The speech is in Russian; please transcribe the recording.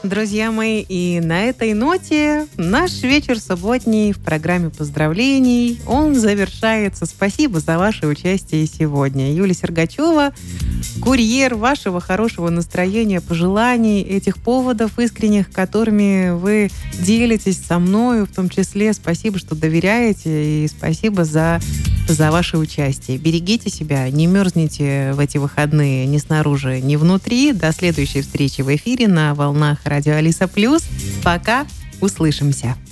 Друзья мои, и на этой ноте наш вечер субботний в программе поздравлений, он завершается. Спасибо за ваше участие сегодня. Юлия Сергачева, курьер вашего хорошего настроения, пожеланий, этих поводов искренних, которыми вы делитесь со мною, в том числе. Спасибо, что доверяете, и спасибо за ваше участие. Берегите себя, не мерзните в эти выходные ни снаружи, ни внутри. До следующей встречи в эфире на волнах радио Алиса Плюс. Пока, услышимся.